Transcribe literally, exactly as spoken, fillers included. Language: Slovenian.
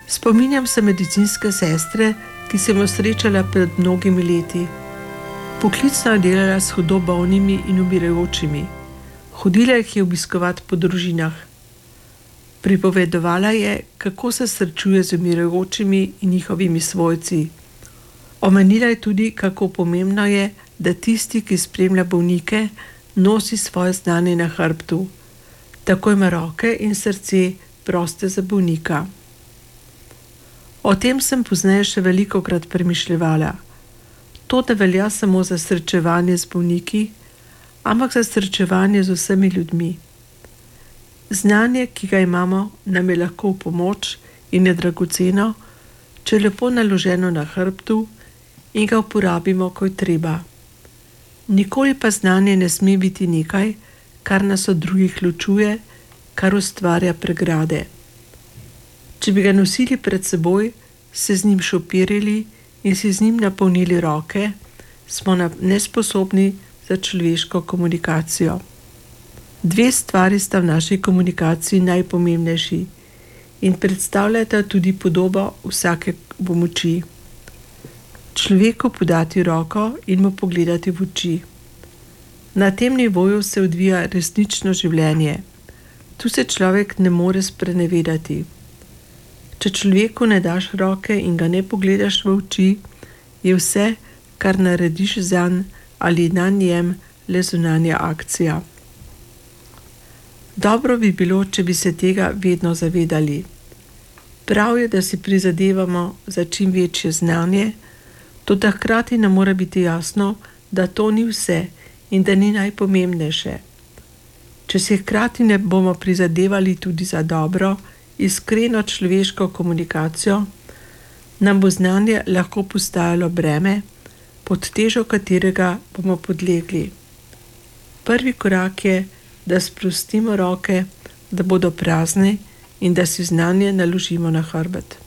Spominjam se medicinske sestre, ki sem jo srečala pred mnogimi leti. Poklicno je delala s hudo bolnimi in umirajočimi. Hodila jih je obiskovati po družinah. Pripovedovala je, kako se srečuje z umirajočimi in njihovimi svojci. Omenila je tudi, kako pomembno je, da tisti, ki spremlja bolnike, nosi svoje znanje na hrbtu. Tako ima roke in srce proste za bolnika. O tem sem pozneje še velikokrat premišljevala. To ne velja samo za srečevanje z bolniki, ampak za srečevanje z vsemi ljudmi. Znanje, ki ga imamo, nam je lahko v pomoč in je dragoceno, če je lepo naloženo na hrbtu in ga uporabimo, ko je treba. Nikoli pa znanje ne sme biti nekaj, kar nas od drugih ločuje, kar ustvarja pregrade. Če bi ga nosili pred seboj, se z njim šopirili in si z njim napolnili roke, smo nesposobni za človeško komunikacijo. Dve stvari sta v naši komunikaciji najpomembnejši in predstavljata tudi podobo vsake pomoči. Človeku podati roko in mu pogledati v oči. Na tem nivoju se odvija resnično življenje. Tu se človek ne more sprenevedati. Če človeku ne daš roke in ga ne pogledaš v oči, je vse, kar narediš zanj ali na njem, le zunanja akcija. Dobro bi bilo, če bi se tega vedno zavedali. Prav je, da si prizadevamo za čim večje znanje, toda hkrati nam mora biti jasno, da to ni vse in da ni najpomembnejše. Če si hkrati ne bomo prizadevali tudi za dobro, iskreno človeško komunikacijo, nam bo znanje lahko postajalo breme, pod težo katerega bomo podlegli. Prvi korak je, da sprostimo roke, da bodo prazne in da si znanje naložimo na hrbet.